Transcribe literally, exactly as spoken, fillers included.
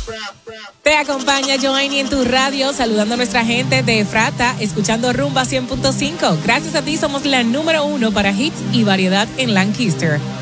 Te acompaña Joanny en tu radio, saludando a nuestra gente de Efrata, escuchando Rumba cien punto cinco. Gracias a ti somos la número uno para hits y variedad en Lancaster.